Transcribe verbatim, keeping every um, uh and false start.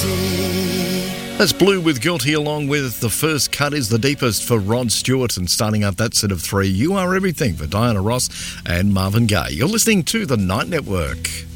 That's Blue with Guilty, along with The First Cut Is the Deepest for Rod Stewart, and starting up that set of three, You Are Everything for Diana Ross and Marvin Gaye. You're listening to The Night Network.